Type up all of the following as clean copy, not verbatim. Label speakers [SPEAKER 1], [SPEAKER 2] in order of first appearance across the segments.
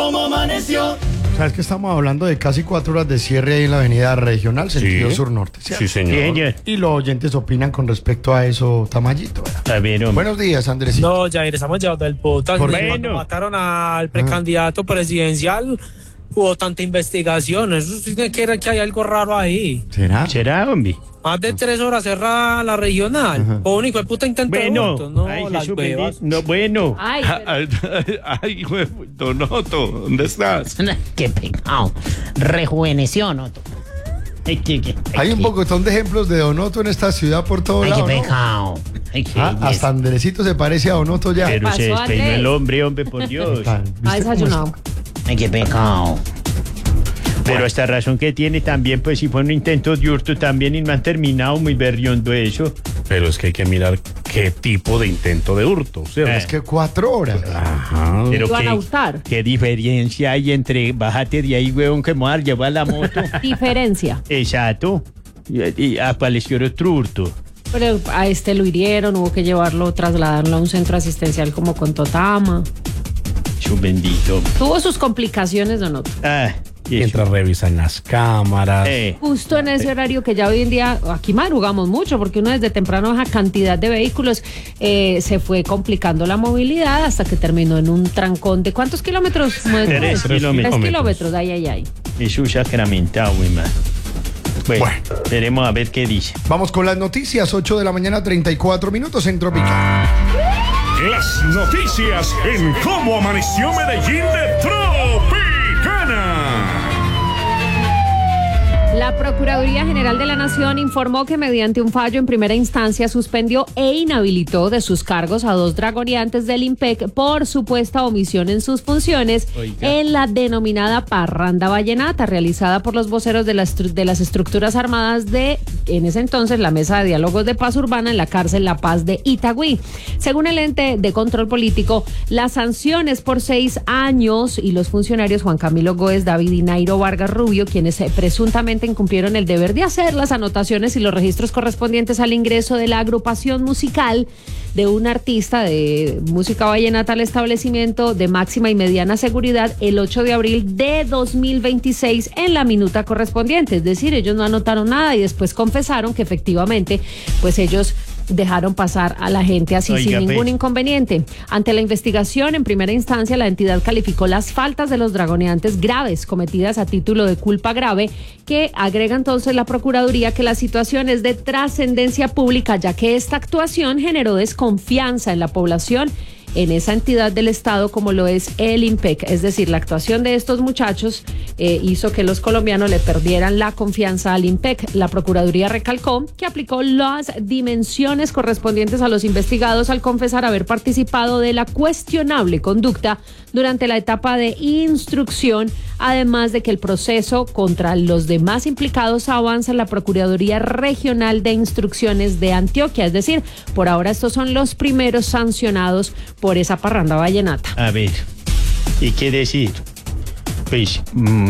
[SPEAKER 1] ¿Cómo amaneció?
[SPEAKER 2] ¿Sabes que estamos hablando de casi 4 horas de cierre ahí en la avenida regional, sentido
[SPEAKER 3] Sí.
[SPEAKER 2] sur-norte? ¿Cierto?
[SPEAKER 3] Sí, señor.
[SPEAKER 2] Y los oyentes opinan con respecto a eso, Tamayito. ¿Verdad?
[SPEAKER 4] A ver, hombre.
[SPEAKER 2] Buenos días, Andresito.
[SPEAKER 5] No, Jair, estamos llevados del putas.
[SPEAKER 2] Por
[SPEAKER 5] Cuando
[SPEAKER 4] bueno.
[SPEAKER 5] mataron al precandidato presidencial, hubo tanta investigación. Eso tiene que ver que hay algo raro ahí.
[SPEAKER 2] ¿Será?
[SPEAKER 4] ¿Será, hombre?
[SPEAKER 5] Más de 3 horas cerrada la regional. Por único de puta intento de
[SPEAKER 4] Bueno.
[SPEAKER 5] voto. No,
[SPEAKER 4] Ay,
[SPEAKER 5] las
[SPEAKER 4] Jesús
[SPEAKER 5] huevas.
[SPEAKER 4] bendito. No, bueno.
[SPEAKER 6] Ay,
[SPEAKER 3] Ay, güey, Donoto, ¿dónde estás?
[SPEAKER 6] qué pecado. Rejuveneció, ¿no? Ay,
[SPEAKER 2] Hay un pocotón de ejemplos de Donoto en esta ciudad por todos
[SPEAKER 6] Ay, qué
[SPEAKER 2] lados, ¿no?
[SPEAKER 6] pecado. Ay, qué
[SPEAKER 2] Hasta Andresito se parece a Donoto ya.
[SPEAKER 4] Pero
[SPEAKER 6] pasó,
[SPEAKER 4] se despeinó
[SPEAKER 6] Andrés?
[SPEAKER 4] el hombre, por Dios.
[SPEAKER 2] Tan- ¿viste
[SPEAKER 6] Ha
[SPEAKER 2] cómo
[SPEAKER 6] desayunado. Ay, qué pecado.
[SPEAKER 4] Pero esta razón que tiene también, pues si fue un intento de hurto también y no han terminado muy berriondo eso.
[SPEAKER 3] Pero es que hay que mirar qué tipo de intento de hurto, ¿cierto?
[SPEAKER 2] Es que 4 horas.
[SPEAKER 3] Ajá.
[SPEAKER 4] Pero
[SPEAKER 6] Iban a hurtar.
[SPEAKER 4] qué diferencia hay entre bájate de ahí, huevón, que me voy a llevar la moto.
[SPEAKER 6] Diferencia.
[SPEAKER 4] Exacto. Y apareció otro hurto.
[SPEAKER 6] Pero a este lo hirieron, hubo que llevarlo, trasladarlo a un centro asistencial como con Totama.
[SPEAKER 4] Su bendito.
[SPEAKER 6] Tuvo sus complicaciones, Donoto.
[SPEAKER 4] Ah, y eso.
[SPEAKER 3] Mientras revisan las cámaras.
[SPEAKER 6] Justo en ese horario que ya hoy en día, aquí madrugamos mucho, porque uno desde temprano esa cantidad de vehículos se fue complicando la movilidad hasta que terminó en un trancón de ¿cuántos kilómetros?
[SPEAKER 4] 3 kilómetros.
[SPEAKER 6] 3 kilómetros, ay.
[SPEAKER 4] Es un sacramentado, güey, man. Bueno,
[SPEAKER 2] Bueno.
[SPEAKER 4] veremos a ver qué dice.
[SPEAKER 2] Vamos con las noticias, 8 de la mañana, 34 minutos en Tropical.
[SPEAKER 7] Las noticias en Cómo Amaneció Medellín de Tropicana.
[SPEAKER 6] La Procuraduría General de la Nación informó que mediante un fallo en primera instancia suspendió e inhabilitó de sus cargos a 2 dragoneantes del IMPEC por supuesta omisión en sus funciones en la denominada Parranda Vallenata, realizada por los voceros de las estructuras armadas de, en ese entonces, la Mesa de Diálogos de Paz Urbana en la cárcel La Paz de Itagüí. Según el ente de control político, las sanciones por 6 años y los funcionarios Juan Camilo Góez, David y Nairo Vargas Rubio, quienes presuntamente incumplieron el deber de hacer las anotaciones y los registros correspondientes al ingreso de la agrupación musical de un artista de música vallenata al establecimiento de máxima y mediana seguridad el 8 de abril de 2026 en la minuta correspondiente. Es decir, ellos no anotaron nada y después confesaron que efectivamente, pues ellos dejaron pasar a la gente así
[SPEAKER 4] Oiga,
[SPEAKER 6] sin ningún
[SPEAKER 4] pues.
[SPEAKER 6] inconveniente. Ante la investigación, en primera instancia, la entidad calificó las faltas de los dragoneantes graves cometidas a título de culpa grave, que agrega entonces la Procuraduría que la situación es de trascendencia pública, ya que esta actuación generó desconfianza en la población en esa entidad del Estado como lo es el IMPEC. Es decir, la actuación de estos muchachos hizo que los colombianos le perdieran la confianza al IMPEC. La Procuraduría recalcó que aplicó las dimensiones correspondientes a los investigados al confesar haber participado de la cuestionable conducta durante la etapa de instrucción, además de que el proceso contra los demás implicados avanza en la Procuraduría Regional de Instrucciones de Antioquia. Es decir, por ahora estos son los primeros sancionados por esa parranda vallenata.
[SPEAKER 4] A ver, ¿y qué decir? Pues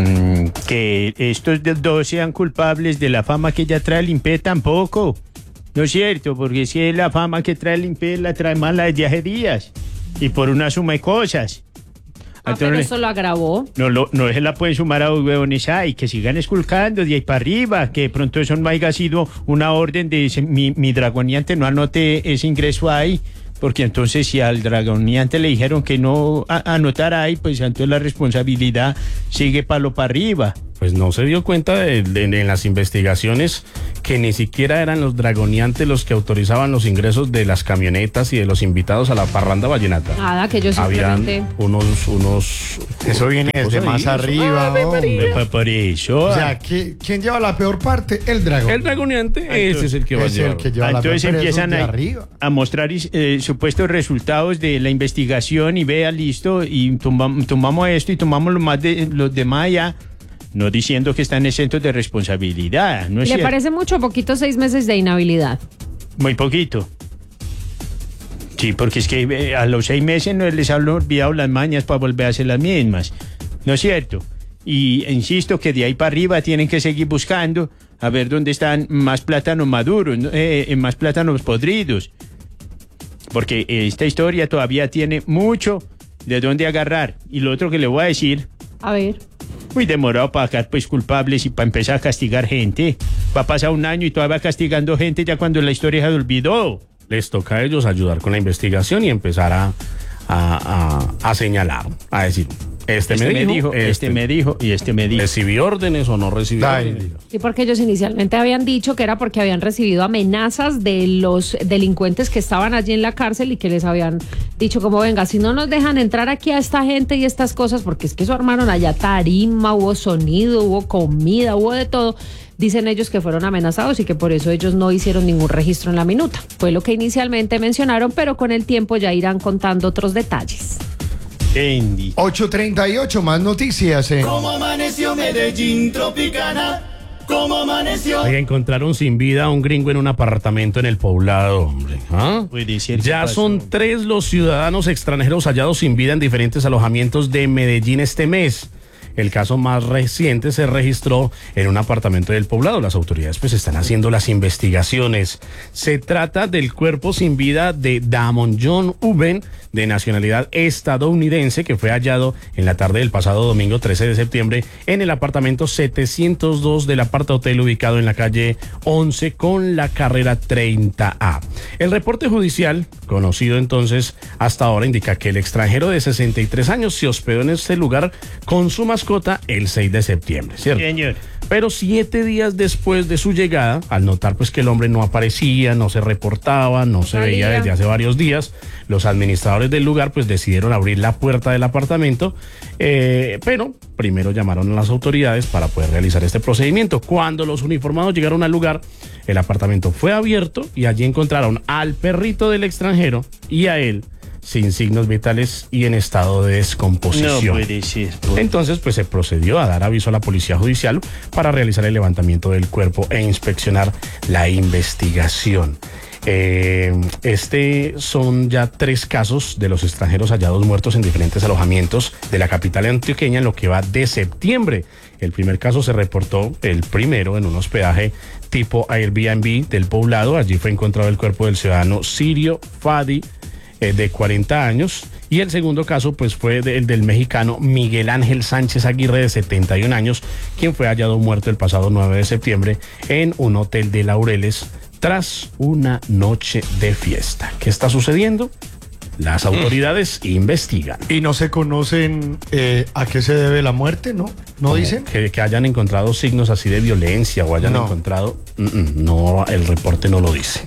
[SPEAKER 4] que estos dos sean culpables de la fama que ya trae el IMPE tampoco. No es cierto, porque si es la fama que trae el IMPE, la trae mala desde hace días. Y por una suma de cosas.
[SPEAKER 6] Pero eso lo agravó.
[SPEAKER 4] No se la pueden sumar a los huevones ahí, que sigan esculcando de ahí para arriba, que de pronto eso no haya sido una orden de mi dragoniante no anote ese ingreso ahí, porque entonces si al dragoniante le dijeron que no anotara ahí, pues entonces la responsabilidad sigue palo para arriba.
[SPEAKER 3] Pues no se dio cuenta en las investigaciones que ni siquiera eran los dragoniantes los que autorizaban los ingresos de las camionetas y de los invitados a la parranda vallenata.
[SPEAKER 6] Nada, que ellos
[SPEAKER 3] Habían
[SPEAKER 6] simplemente...
[SPEAKER 3] unos
[SPEAKER 2] Eso viene desde
[SPEAKER 3] tipos
[SPEAKER 2] más
[SPEAKER 3] ahí.
[SPEAKER 2] arriba, hombre.
[SPEAKER 4] Por eso.
[SPEAKER 2] O sea, ¿quién lleva la peor parte? El dragón.
[SPEAKER 3] El dragoniante, ese es el que va a
[SPEAKER 2] Es el
[SPEAKER 3] llevar.
[SPEAKER 2] que lleva la peor,
[SPEAKER 4] Entonces
[SPEAKER 2] pero eso
[SPEAKER 4] empiezan
[SPEAKER 2] de
[SPEAKER 4] a
[SPEAKER 2] arriba.
[SPEAKER 4] mostrar supuestos resultados de la investigación y vea, listo, y tomamos esto y tomamos los demás allá, no diciendo que están exentos de responsabilidad. ¿No es
[SPEAKER 6] ¿Le
[SPEAKER 4] cierto?
[SPEAKER 6] parece mucho o poquito 6 meses de inhabilidad?
[SPEAKER 4] Muy poquito. Sí, porque es que a los 6 meses no les han olvidado las mañas para volver a hacer las mismas. ¿No es cierto? Y insisto que de ahí para arriba tienen que seguir buscando a ver dónde están más plátanos maduros, más plátanos podridos. Porque esta historia todavía tiene mucho de dónde agarrar. Y lo otro que le voy a decir,
[SPEAKER 6] A ver.
[SPEAKER 4] muy demorado para sacar pues culpables y para empezar a castigar gente. Va a pasar un año y todavía va castigando gente ya cuando la historia se olvidó.
[SPEAKER 3] Les toca a ellos ayudar con la investigación y empezar a señalar, a decir, este me dijo,
[SPEAKER 4] este me dijo y este me dijo.
[SPEAKER 3] ¿recibió órdenes o no recibió órdenes?
[SPEAKER 6] Sí, porque ellos inicialmente habían dicho que era porque habían recibido amenazas de los delincuentes que estaban allí en la cárcel y que les habían dicho como, venga, si no nos dejan entrar aquí a esta gente y estas cosas, porque es que eso armaron allá tarima, hubo sonido, hubo comida, hubo de todo. Dicen ellos que fueron amenazados y que por eso ellos no hicieron ningún registro en la minuta. Fue lo que inicialmente mencionaron, pero con el tiempo ya irán contando otros detalles.
[SPEAKER 2] 8:38, más noticias.
[SPEAKER 1] ¿Cómo amaneció Medellín Tropicana? ¿Cómo amaneció?
[SPEAKER 3] Oiga, encontraron sin vida a un gringo en un apartamento en el Poblado, hombre. ¿Ah?
[SPEAKER 4] Puede ser que
[SPEAKER 3] Ya
[SPEAKER 4] pasó.
[SPEAKER 3] son 3 los ciudadanos extranjeros hallados sin vida en diferentes alojamientos de Medellín este mes. El caso más reciente se registró en un apartamento del Poblado. Las autoridades pues están haciendo las investigaciones. Se trata del cuerpo sin vida de Damon John Uben, de nacionalidad estadounidense, que fue hallado en la tarde del pasado domingo 13 de septiembre en el apartamento 702 del apartahotel ubicado en la calle 11 con la carrera 30A. El reporte judicial, conocido entonces hasta ahora, indica que el extranjero de 63 años se hospedó en este lugar con su mascota el 6 de septiembre, ¿cierto?
[SPEAKER 4] Señor.
[SPEAKER 3] Pero 7 días después de su llegada, al notar pues que el hombre no aparecía, no se reportaba, no se veía desde hace varios días, los administradores del lugar pues decidieron abrir la puerta del apartamento, pero primero llamaron a las autoridades para poder realizar este procedimiento. Cuando los uniformados llegaron al lugar, el apartamento fue abierto y allí encontraron al perrito del extranjero y a él sin signos vitales y en estado de descomposición.
[SPEAKER 4] No puede ser.
[SPEAKER 3] Entonces, pues se procedió a dar aviso a la policía judicial para realizar el levantamiento del cuerpo e inspeccionar la investigación. Son ya 3 casos de los extranjeros hallados muertos en diferentes alojamientos de la capital antioqueña en lo que va de septiembre. El primer caso se reportó el primero en un hospedaje tipo Airbnb del Poblado. Allí fue encontrado el cuerpo del ciudadano Sirio Fadi, de 40 años, y el segundo caso pues fue el del mexicano Miguel Ángel Sánchez Aguirre, de 71 años, quien fue hallado muerto el pasado 9 de septiembre en un hotel de Laureles tras una noche de fiesta. ¿Qué está sucediendo? Las autoridades investigan.
[SPEAKER 2] Y no se conocen a qué se debe la muerte, ¿no? ¿No dicen?
[SPEAKER 3] Que hayan encontrado signos así de violencia o hayan encontrado... No, el reporte no lo dice.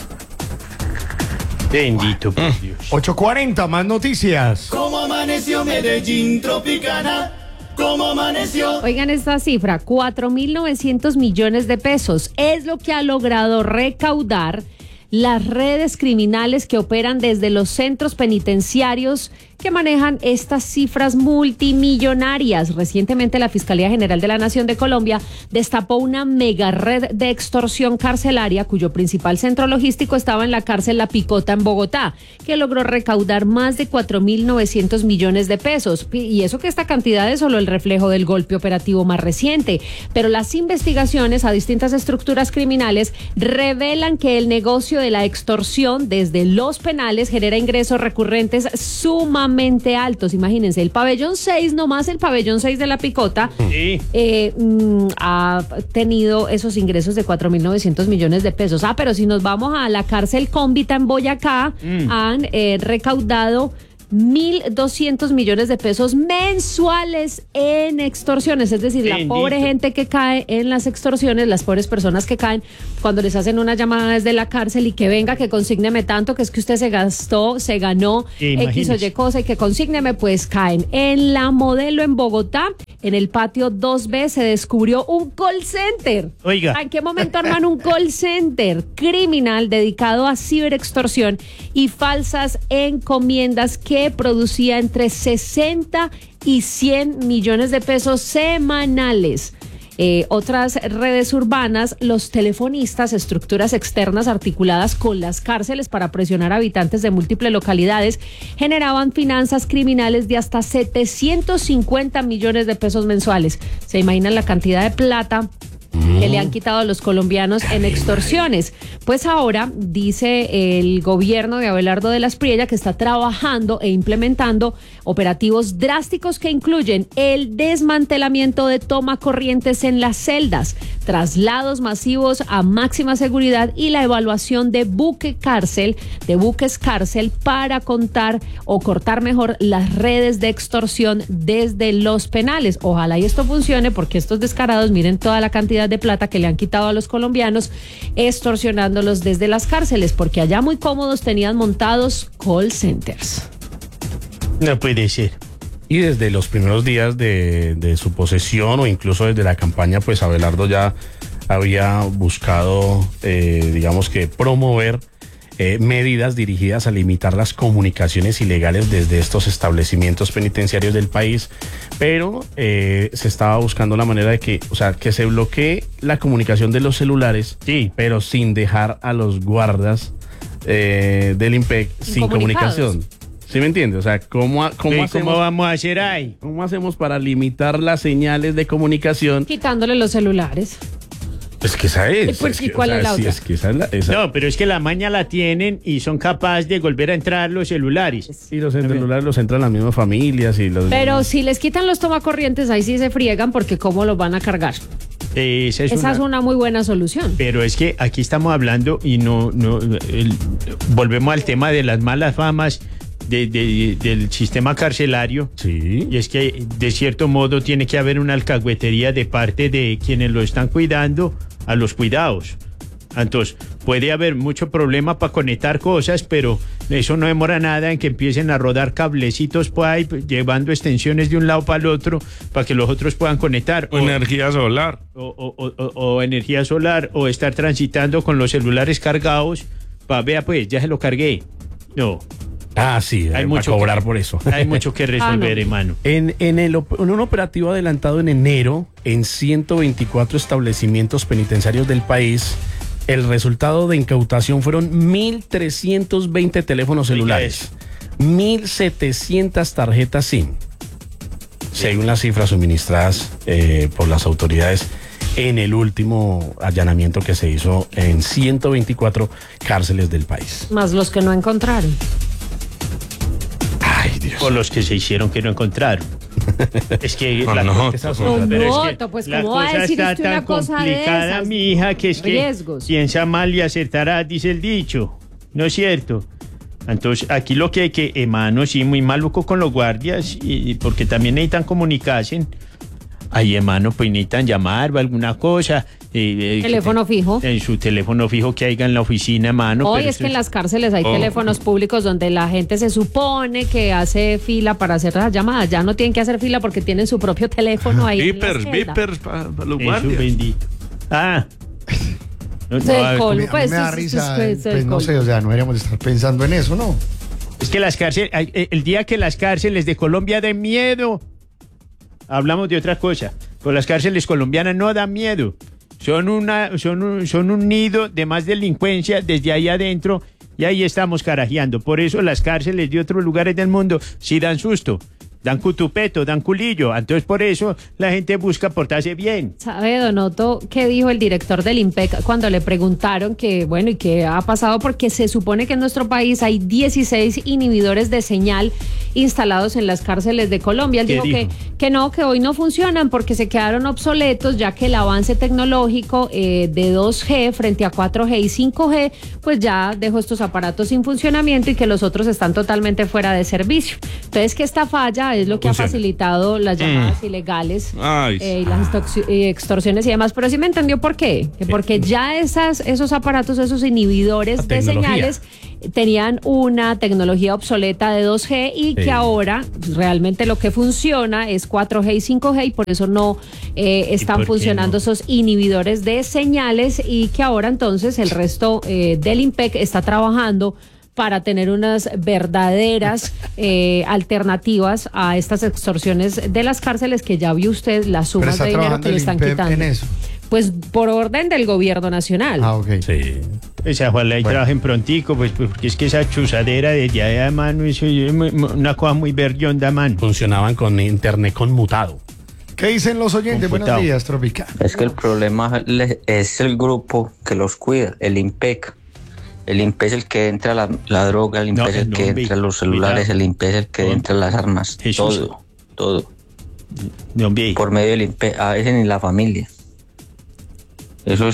[SPEAKER 4] Bendito por Dios.
[SPEAKER 2] 8:40, más noticias.
[SPEAKER 1] ¿Cómo amaneció Medellín Tropicana? ¿Cómo amaneció?
[SPEAKER 6] Oigan esta cifra, 4.900 millones de pesos es lo que ha logrado recaudar las redes criminales que operan desde los centros penitenciarios que manejan estas cifras multimillonarias. Recientemente la Fiscalía General de la Nación de Colombia destapó una mega red de extorsión carcelaria cuyo principal centro logístico estaba en la cárcel La Picota en Bogotá, que logró recaudar más de 4.900 millones de pesos. Y eso que esta cantidad es solo el reflejo del golpe operativo más reciente. Pero las investigaciones a distintas estructuras criminales revelan que el negocio de la extorsión desde los penales genera ingresos recurrentes sumamente altos. Imagínense, el pabellón 6, nomás el pabellón 6 de La Picota,
[SPEAKER 4] Sí.
[SPEAKER 6] ha tenido esos ingresos de 4.900 millones de pesos. Pero si nos vamos a la cárcel Cómbita en Boyacá, han recaudado 1.200 millones de pesos mensuales en extorsiones, es decir, la
[SPEAKER 4] Bendito.
[SPEAKER 6] pobre gente que cae en las extorsiones, las pobres personas que caen cuando les hacen una llamada desde la cárcel y que venga, que consígneme tanto, que es que usted se ganó X o
[SPEAKER 4] Imagínese.
[SPEAKER 6] Y cosa y que consígneme, pues caen. En la Modelo en Bogotá, en el patio 2B se descubrió un call center.
[SPEAKER 4] Oiga.
[SPEAKER 6] ¿En qué momento arman un call center criminal dedicado a ciberextorsión y falsas encomiendas que producía entre 60 y 100 millones de pesos semanales? Otras redes urbanas, los telefonistas, estructuras externas articuladas con las cárceles para presionar a habitantes de múltiples localidades, generaban finanzas criminales de hasta 750 millones de pesos mensuales. ¿Se imaginan la cantidad de plata que le han quitado a los colombianos en extorsiones. Pues ahora dice el gobierno de Abelardo de la Espriella que está trabajando e implementando operativos drásticos que incluyen el desmantelamiento de tomacorrientes en las celdas, traslados masivos a máxima seguridad y la evaluación de buques cárcel para cortar mejor las redes de extorsión desde los penales. Ojalá y esto funcione, porque estos descarados, miren toda la cantidad de plata que le han quitado a los colombianos extorsionándolos desde las cárceles, porque allá muy cómodos tenían montados call centers.
[SPEAKER 4] No puede ser.
[SPEAKER 3] Y desde los primeros días de su posesión, o incluso desde la campaña, pues Abelardo ya había buscado, digamos que promover medidas dirigidas a limitar las comunicaciones ilegales desde estos establecimientos penitenciarios del país, pero se estaba buscando la manera de que se bloquee la comunicación de los celulares,
[SPEAKER 4] sí,
[SPEAKER 3] pero sin dejar a los guardas del IMPEC sin comunicación. ¿Sí me entiende? O sea, ¿cómo
[SPEAKER 4] vamos a hacer ahí?
[SPEAKER 3] ¿Cómo hacemos para limitar las señales de comunicación?
[SPEAKER 6] Quitándole los celulares.
[SPEAKER 3] Es que esa es.
[SPEAKER 6] Pues, ¿y cuál es la otra?
[SPEAKER 3] Es que esa es esa.
[SPEAKER 4] No, pero es que la maña la tienen y son capaces de volver a entrar los celulares.
[SPEAKER 3] Y los celulares los entran las mismas familias y los.
[SPEAKER 6] Pero si les quitan los tomacorrientes, ahí sí se friegan, porque ¿cómo los van a cargar? Esa es una muy buena solución.
[SPEAKER 4] Pero es que aquí estamos hablando y volvemos al tema de las malas famas del sistema carcelario.
[SPEAKER 3] Sí.
[SPEAKER 4] Y es que de cierto modo tiene que haber una alcahuetería de parte de quienes lo están cuidando a los cuidados. Entonces puede haber mucho problema para conectar cosas, pero eso no demora nada en que empiecen a rodar cablecitos por ahí, llevando extensiones de un lado para el otro para que los otros puedan conectar.
[SPEAKER 8] O energía solar.
[SPEAKER 4] O energía solar, o estar transitando con los celulares cargados para, vea pues, ya se lo cargué. No.
[SPEAKER 3] Ah, sí, hay mucho que cobrar por eso.
[SPEAKER 4] Hay mucho que resolver, hermano.
[SPEAKER 3] En un operativo adelantado en enero, en 124 establecimientos penitenciarios del país, el resultado de incautación fueron 1.320 teléfonos celulares, 1.700 tarjetas SIM, según las cifras suministradas por las autoridades en el último allanamiento que se hizo en 124 cárceles del país.
[SPEAKER 6] Más los que no encontraron.
[SPEAKER 3] Ay, Dios.
[SPEAKER 4] O los que se hicieron que no encontraron. Es que
[SPEAKER 6] pues cómo va a decir
[SPEAKER 4] está
[SPEAKER 6] usted
[SPEAKER 4] tan
[SPEAKER 6] una cosa de
[SPEAKER 4] complicada,
[SPEAKER 6] esas.
[SPEAKER 4] mi hija, que es
[SPEAKER 6] Riesgos.
[SPEAKER 4] que piensa mal y acertará, dice el dicho. ¿No es cierto? Entonces, aquí lo que hay que, hermano, sí, muy maluco con los guardias, y porque también necesitan comunicarse. Ay, hermano, pues necesitan llamar o alguna cosa.
[SPEAKER 6] Teléfono fijo.
[SPEAKER 4] En su teléfono fijo que haya en la oficina, hermano.
[SPEAKER 6] Hoy es que en las cárceles hay teléfonos públicos donde la gente se supone que hace fila para hacer las llamadas. Ya no tienen que hacer fila porque tienen su propio teléfono ahí.
[SPEAKER 8] Vipers para los
[SPEAKER 4] Eso,
[SPEAKER 8] guardias.
[SPEAKER 4] bendito. Ah.
[SPEAKER 6] A mí
[SPEAKER 2] me da risa, pues no sé, o sea, no deberíamos estar pensando en eso, ¿no?
[SPEAKER 4] Es que las cárceles, el día que las cárceles de Colombia den miedo, hablamos de otra cosa. Pero las cárceles colombianas no dan miedo. Son un nido de más delincuencia desde ahí adentro, y ahí estamos carajeando. Por eso las cárceles de otros lugares del mundo sí dan susto, dan cutupeto, dan culillo. Entonces por eso la gente busca portarse bien.
[SPEAKER 6] ¿Sabe, don Otto, qué dijo el director del IMPEC cuando le preguntaron que, bueno, y qué ha pasado? Porque se supone que en nuestro país hay 16 inhibidores de señal instalados en las cárceles de Colombia. Él dijo que no, que hoy no funcionan porque se quedaron obsoletos, ya que el avance tecnológico de 2G frente a 4G y 5G, pues ya dejó estos aparatos sin funcionamiento, y que los otros están totalmente fuera de servicio. Entonces, que esta falla es lo que ha facilitado las llamadas ilegales y las extorsiones y demás. Pero sí me entendió por qué. Porque ya esos aparatos, esos inhibidores de señales, tenían una tecnología obsoleta de 2G, y que ahora realmente lo que funciona es 4G y 5G, y por eso no están funcionando esos inhibidores de señales, y que ahora entonces el resto del IMPEC está trabajando para tener unas verdaderas alternativas a estas extorsiones de las cárceles, que ya vio usted las sumas de dinero que le están quitando.
[SPEAKER 2] En eso.
[SPEAKER 6] Pues por orden del gobierno nacional.
[SPEAKER 2] Ah, ok.
[SPEAKER 3] Sí.
[SPEAKER 4] Esa ojalá y trabajen prontico, pues porque es que esa chuzadera de allá, mano, eso es una cosa muy vergonda, mano.
[SPEAKER 3] Funcionaban con internet conmutado.
[SPEAKER 2] ¿Qué dicen los oyentes?
[SPEAKER 4] Computado.
[SPEAKER 2] Buenos días, Tropicana.
[SPEAKER 9] Es que el problema es el grupo que los cuida, el IMPEC. El IMPEC es el que entra la droga, el IMPEC es el que entra los celulares, el IMPEC es el que entra las armas.
[SPEAKER 4] Jesús.
[SPEAKER 9] Todo.
[SPEAKER 4] No, hombre.
[SPEAKER 9] Por medio del IMPEC, a veces ni la familia. Eso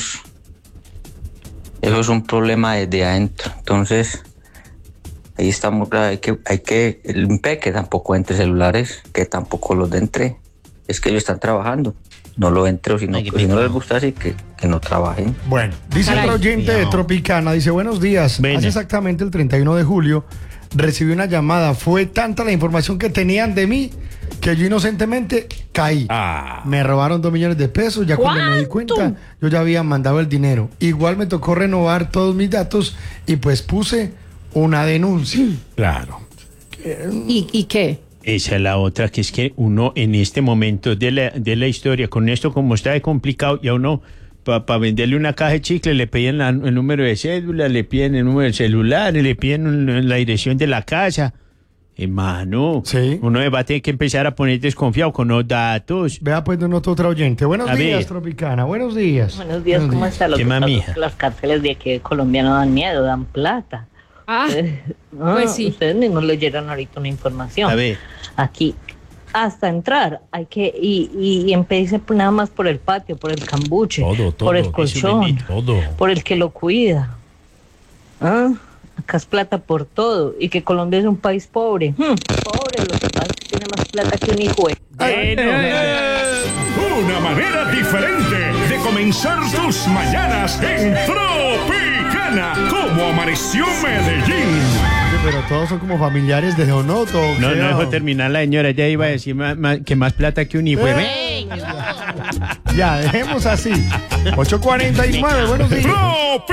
[SPEAKER 9] es un problema desde adentro. Entonces, ahí estamos, el IMPEC que tampoco entre celulares, que tampoco los entre. Es que ellos están trabajando. No lo entre, o si no les gusta así, que no trabajen.
[SPEAKER 2] Bueno, dice otro oyente de Tropicana, dice, buenos días.
[SPEAKER 4] Ven.
[SPEAKER 2] Hace exactamente el 31 de julio recibí una llamada. Fue tanta la información que tenían de mí que yo inocentemente caí. Me robaron 2 millones de pesos. Ya cuando me di cuenta, yo ya había mandado el dinero. Igual me tocó renovar todos mis datos y pues puse una denuncia.
[SPEAKER 3] Claro.
[SPEAKER 6] ¿Y qué?
[SPEAKER 4] Esa es la otra, que es que uno en este momento de la historia, con esto como está de complicado, ya uno, para venderle una caja de chicle, le piden el número de cédula, le piden el número del celular, le piden la dirección de la casa. Hermano,
[SPEAKER 2] Sí.
[SPEAKER 4] uno va a tener que empezar a poner desconfiado con los datos.
[SPEAKER 2] Vea pues de otro oyente. Buenos
[SPEAKER 4] A
[SPEAKER 2] días,
[SPEAKER 4] ver.
[SPEAKER 2] Tropicana. Buenos días.
[SPEAKER 10] Buenos días, ¿cómo está? Lo
[SPEAKER 4] ¿Qué
[SPEAKER 10] que pasa
[SPEAKER 4] mami?
[SPEAKER 10] es que las cárceles de aquí de Colombia no dan miedo, dan plata.
[SPEAKER 6] Pues sí.
[SPEAKER 10] Ustedes mismos leyeron ahorita una información.
[SPEAKER 4] A ver.
[SPEAKER 10] Aquí, hasta entrar, hay que, y empecé nada más por el patio, por el cambuche,
[SPEAKER 3] Todo,
[SPEAKER 10] por el
[SPEAKER 3] eso
[SPEAKER 10] colchón,
[SPEAKER 3] bendito, todo.
[SPEAKER 10] por el que lo cuida. Acá es plata por todo, y que Colombia es un país pobre. Pobre, lo que pasa es que tiene más plata que un hijo.
[SPEAKER 7] Una manera diferente de comenzar tus mañanas en Tropicana. ¿Cómo amaneció Medellín?
[SPEAKER 2] Pero todos son como familiares de Donoto.
[SPEAKER 4] No dejó terminar la señora, ya iba a decir que más plata que un hijo.
[SPEAKER 2] Ya, dejemos así. 8:49, buenos días.